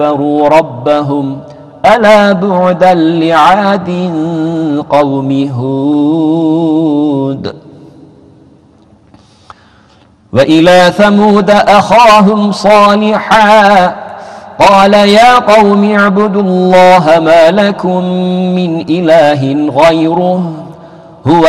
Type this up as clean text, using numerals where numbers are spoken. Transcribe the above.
كفروا ربهم ألا بعدا لعاد قوم هود. وإلى ثمود أخاهم صالحا قال يا قوم اعبدوا الله ما لكم من إله غيره هو